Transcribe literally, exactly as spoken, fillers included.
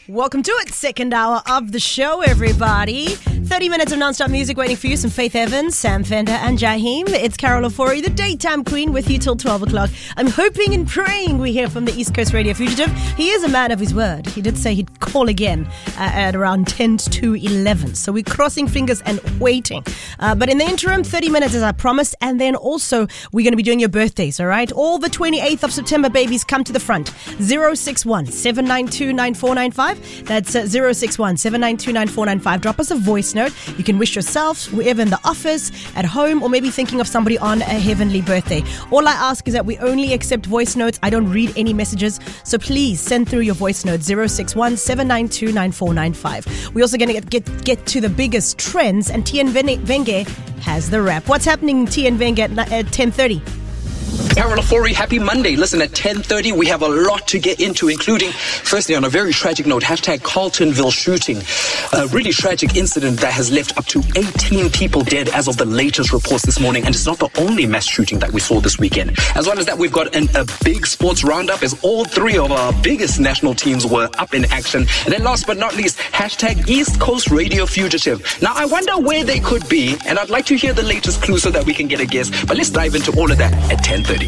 Welcome to it, second hour of the show, everybody. thirty minutes of non-stop music waiting for you. Some Faith Evans, Sam Fender, and Jaheim. It's Carol Ofori, the daytime queen, with you till twelve o'clock. I'm hoping and praying we hear from the East Coast Radio Fugitive. He is a man of his word. He did say he'd call again uh, at around ten to eleven. So we're crossing fingers and waiting. Uh, but in the interim, thirty minutes as I promised. And then also, we're going to be doing your birthdays, all right? All the twenty-eighth of September babies, come to the front. zero six one, seven nine two, nine four nine five. That's uh, zero six one, seven nine two, nine four nine five. Drop us a voice note. You can wish yourself, whoever in the office, at home, or maybe thinking of somebody on a heavenly birthday. All I ask is that we only accept voice notes. I don't read any messages. So please send through your voice note, zero six one, seven nine two, nine four nine five. We're also going to get, get get to the biggest trends, and Tian Venge has the wrap. What's happening, Tian Venge, at, at ten thirty? Carol Ofori, happy Monday. Listen, at ten thirty, we have a lot to get into, including, firstly, on a very tragic note, hashtag Carltonville shooting. A really tragic incident that has left up to eighteen people dead as of the latest reports this morning. And it's not the only mass shooting that we saw this weekend. As well as that, we've got an, a big sports roundup as all three of our biggest national teams were up in action. And then last but not least, hashtag East Coast Radio Fugitive. Now, I wonder where they could be, and I'd like to hear the latest clue so that we can get a guess. But let's dive into all of that at ten thirty.